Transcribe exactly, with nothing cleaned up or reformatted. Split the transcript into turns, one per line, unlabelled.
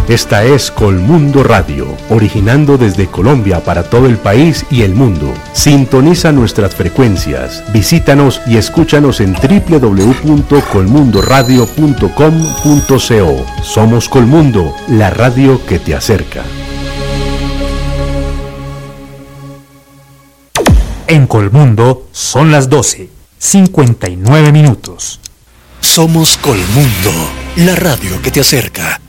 Esta es Colmundo Radio, originando desde Colombia para todo el país y el mundo. Sintoniza nuestras frecuencias, visítanos y escúchanos en doble u doble u doble u punto colmundo radio punto com punto co. Somos Colmundo, la radio que te acerca.
En Colmundo son las doce, cincuenta y nueve minutos.
Somos Colmundo, la radio que te acerca.